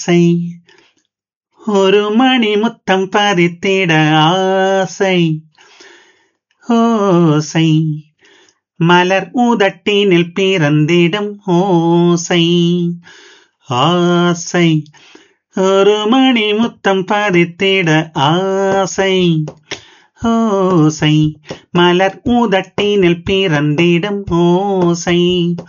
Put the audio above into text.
ஆசை ஒரு மணி முத்தம் பதித்திட ஆசை ஓசை மலர் உதட்டினில் பிறந்திடும் ஓசை ஆசை ஒரு மணி முத்தம் பதித்திட ஆசை ஓசை மலர் உதட்டினில் பிறந்திடும் ஓசை